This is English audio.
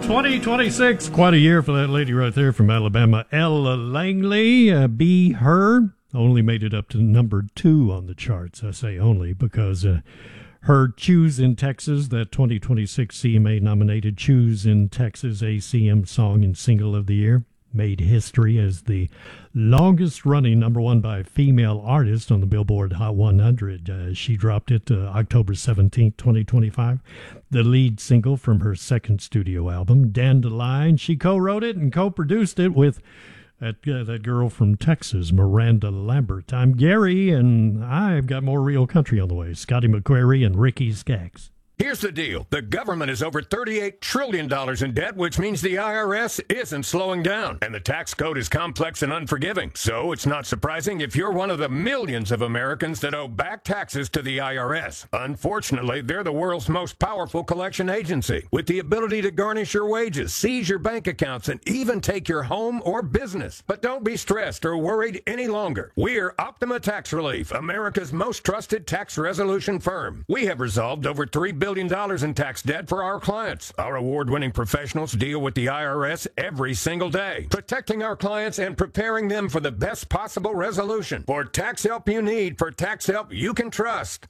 2026, quite a year for that lady right there from Alabama, Ella Langley. Be Her only made it up to number 2 on the charts. I say only because her Choose in Texas, that 2026 CMA nominated Choose in Texas ACM Song and Single of the Year, made history as the longest running number 1 by a female artist on the Billboard Hot 100. She dropped it October 17th, 2025. The lead single from her second studio album, Dandelion. She co-wrote it and co-produced it with that girl from Texas, Miranda Lambert. I'm Gary, and I've got more real country on the way. Scotty McQuarrie and Ricky Skaggs. Here's the deal. The government is over $38 trillion in debt, which means the IRS isn't slowing down. And the tax code is complex and unforgiving. So it's not surprising if you're one of the millions of Americans that owe back taxes to the IRS. Unfortunately, they're the world's most powerful collection agency, with the ability to garnish your wages, seize your bank accounts, and even take your home or business. But don't be stressed or worried any longer. We're Optima Tax Relief, America's most trusted tax resolution firm. We have resolved over $3 billion in tax debt for our clients. Our award-winning professionals deal with the IRS every single day, protecting our clients and preparing them for the best possible resolution. For tax help you need, for tax help you can trust,